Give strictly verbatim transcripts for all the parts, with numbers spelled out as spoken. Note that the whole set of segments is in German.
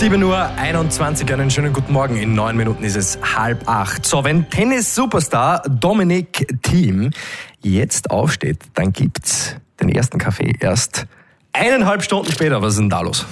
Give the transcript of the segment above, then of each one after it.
sieben Uhr einundzwanzig, einen schönen guten Morgen. In neun Minuten ist es halb acht. So, wenn Tennis-Superstar Dominic Thiem jetzt aufsteht, dann gibt's den ersten Kaffee erst eineinhalb Stunden später. Was ist denn da los?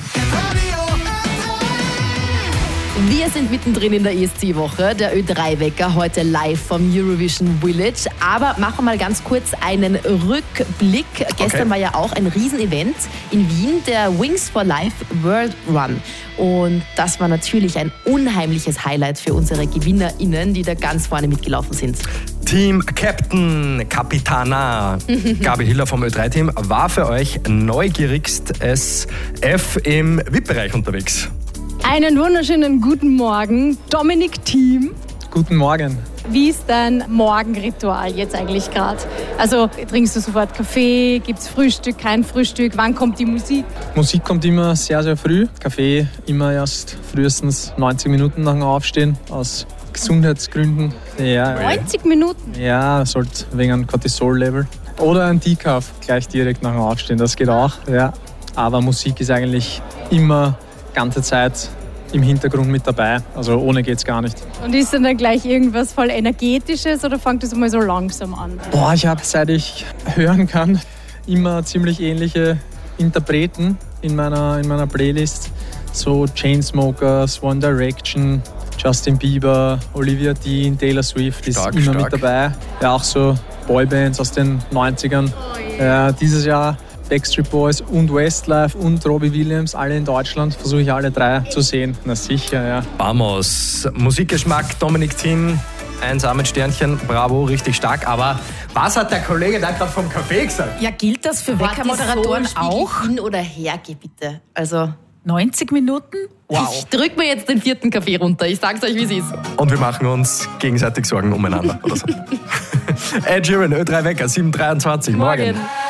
Wir sind mittendrin in der E S C-Woche, der Ö drei Wecker, heute live vom Eurovision Village. Aber machen wir mal ganz kurz einen Rückblick. Gestern Okay. war ja auch ein Riesenevent in Wien, der Wings for Life World Run. Und das war natürlich ein unheimliches Highlight für unsere GewinnerInnen, die da ganz vorne mitgelaufen sind. Team Captain Capitana Gabi Hiller vom Ö drei Team war für euch neugierigstes F im V I P-Bereich unterwegs. Einen wunderschönen guten Morgen, Dominic Thiem. Guten Morgen. Wie ist dein Morgenritual jetzt eigentlich gerade? Also trinkst du sofort Kaffee, gibt's Frühstück, kein Frühstück, wann kommt die Musik? Musik kommt immer sehr, sehr früh. Kaffee immer erst frühestens neunzig Minuten nach dem Aufstehen, aus Gesundheitsgründen. Ja, neunzig Minuten? ja sollte wegen einem Cortisol-Level. Oder ein Decaf gleich direkt nach dem Aufstehen, das geht auch. Ja. Aber Musik ist eigentlich immer ganze Zeit im Hintergrund mit dabei. Also ohne geht's gar nicht. Und ist dann, dann gleich irgendwas voll Energetisches oder fängt das mal so langsam an? Boah, ich habe, seit ich hören kann, immer ziemlich ähnliche Interpreten in meiner, in meiner Playlist. So Chainsmokers, One Direction, Justin Bieber, Olivia Dean, Taylor Swift ist Stark, immer stark. mit dabei. Ja, auch so Boybands aus den neunzigern. Ja, dieses Jahr Backstreet Boys und Westlife und Robbie Williams, alle in Deutschland. Versuche ich alle drei zu sehen. Na sicher, ja. Vamos. Musikgeschmack Dominic Thiem, eins A mit Sternchen, bravo, richtig stark. Aber was hat der Kollege da gerade vom Kaffee gesagt? Ja, gilt das für Weckermoderatoren so auch? Hin oder her, geh bitte. Also, neunzig Minuten? wow. Ich drück mir jetzt den vierten Kaffee runter. Ich sag's euch, wie es ist. Und wir machen uns gegenseitig Sorgen umeinander. Oder so. Ed Sheeran, Ö drei Wecker, sieben Uhr dreiundzwanzig, morgen. Morgen.